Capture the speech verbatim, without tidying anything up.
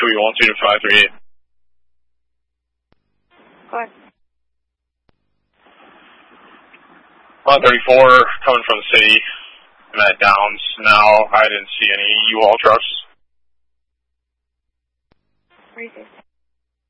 two E one two five three eight. Go ahead. one thirty-four coming from the city. I'm at Downs now. I didn't see any U-Haul trucks. Where is it?